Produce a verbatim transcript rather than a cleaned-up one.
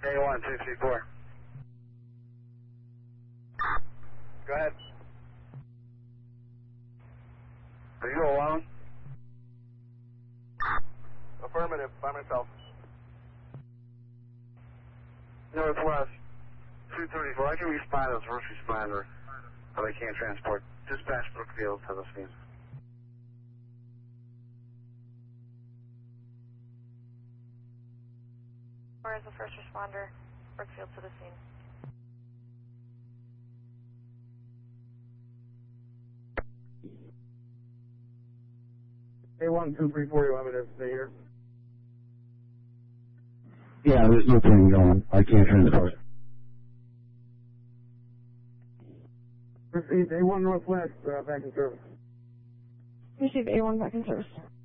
A one two three four. Go ahead. Are you alone? Affirmative, by myself. Northwest two thirty-four. I can respond as first responder, but I can't transport. Dispatch Brookfield to the scene. Or as a first responder, Brookfield to the scene. A one two three four, you want me to stay here? Yeah, there's no point going. I can't transport. Received A one Northwest, uh, back in service. Received A one back in service.